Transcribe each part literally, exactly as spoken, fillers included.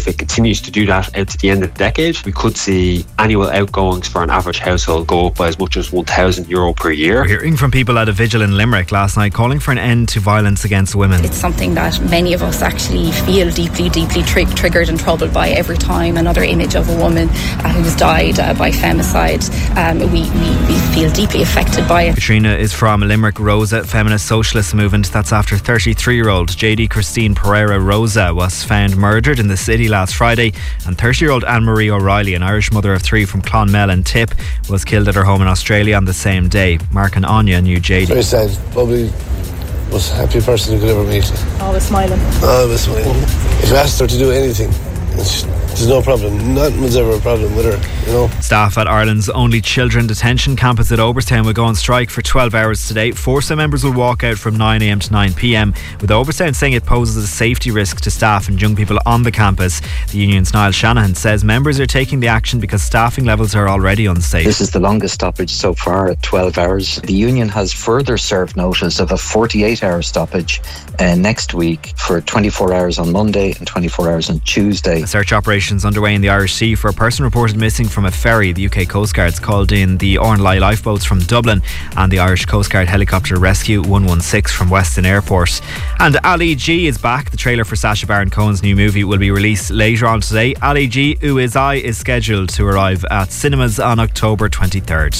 if it continues to do that out to the end of the decade, we could see annual outgoings for an average household go up by as much as one thousand euro per year. We're hearing from people at a vigil in Limerick last night calling for an end to violence against women. It's something that many of us actually feel deeply, deeply tri- triggered and troubled by every time another image of a woman uh, who's died uh, by femicide. Um, we, we, we feel deeply affected by it. Katrina is from Limerick Rosa Feminist Socialist Movement. That's after thirty-three-year-old J D Christine Pereira Rosa was found murdered in the city last Friday, and thirty-year-old Anne-Marie O'Reilly, an Irish mother of three from Clonmel and Tip, was killed at her home in Australia on the same day. Mark and Anya knew J D. Very sad. Probably most happy person you could ever meet. Always smiling. Always smiling. If you asked her to do anything, there's no problem. Nothing's ever a problem with her, you know. Staff at Ireland's only children detention campus at Oberstown will go on strike for twelve hours today. Forsa members will walk out from nine a m to nine p m, with Oberstown saying it poses a safety risk to staff and young people on the campus. The union's Niall Shanahan says members are taking the action because staffing levels are already unsafe. This is the longest stoppage so far at twelve hours. The union has further served notice of a forty-eight hour stoppage uh, next week for twenty-four hours on Monday and twenty-four hours on Tuesday. A search operation underway in the Irish Sea for a person reported missing from a ferry. The U K Coast Guard's called in the Ornlye lifeboats from Dublin and the Irish Coast Guard helicopter rescue one one six from Weston Airport. And Ali G is back. The trailer for Sacha Baron Cohen's new movie will be released later on today. Ali G, Who Is I, is scheduled to arrive at cinemas on October twenty-third.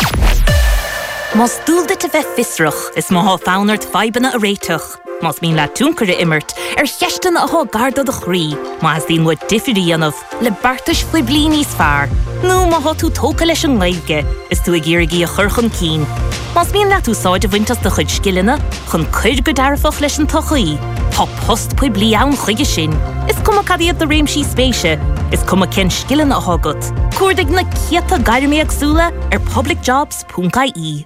Mas dúlda te bheith fisrach is má há fánart feibena a réitach. Mas mín le túnkere immert er chechten a há garda de chrí. Mas dín wat diffirí anaf le bartas fwy blínís far. Nu má há tú tóca leis an leibge is tú a gírigi a churchan cín. Mas mín le tú sáid a vintas de chud skillina chun chuid go darfach leis an tochaí. Tá post pwy blí an chuige sin. Is cum a cadiad de réimsí spéise. Is cum a ken skillina a hágat. Cuardig na ciata gairmi agsúla er publicjobs dot I E.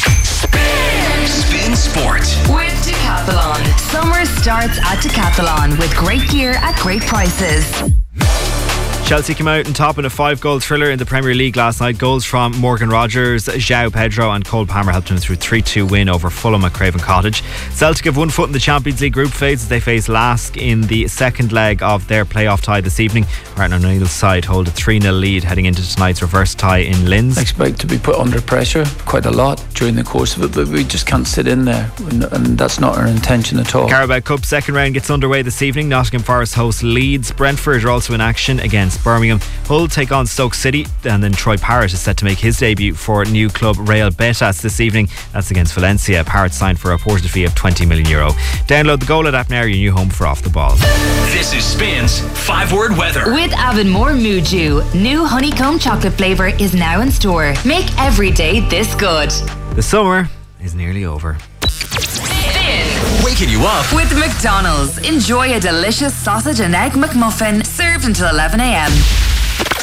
Spin Sport with Decathlon. Summer starts at Decathlon with great gear at great prices. Chelsea came out on top in a five-goal thriller in the Premier League last night. Goals from Morgan Rogers, João Pedro and Cole Palmer helped them through a three two win over Fulham at Craven Cottage. Celtic have one foot in the Champions League group phase as they face Lask in the second leg of their playoff tie this evening. Martin O'Neill's side hold a three nil lead heading into tonight's reverse tie in Linz. I expect to be put under pressure quite a lot during the course of it, but we just can't sit in there, and, and that's not our intention at all. Carabao Cup second round gets underway this evening. Nottingham Forest host Leeds. Brentford are also in action against Birmingham. Hull take on Stoke City, and then Troy Parrott is set to make his debut for new club Real Betis this evening. That's against Valencia. Parrott signed for a reported fee of twenty million euro. Download the Goal app now, your new home for Off the Ball. This is Spin's five word weather with Avonmore Muju. New honeycomb chocolate flavour is now in store. Make every day this good. The summer is nearly over. Waking you up with McDonald's. Enjoy a delicious sausage and egg McMuffin served until eleven a m